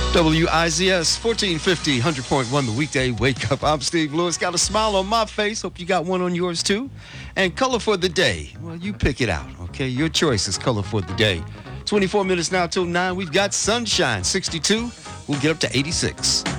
WIZS 1450, 100.1 the weekday wake up. I'm Steve Lewis. Got a smile on my face. Hope you got one on yours too. And color for the day. Well, you pick it out, okay? Your choice is color for the day. 24 minutes now till 9. We've got sunshine, 62. We'll get up to 86.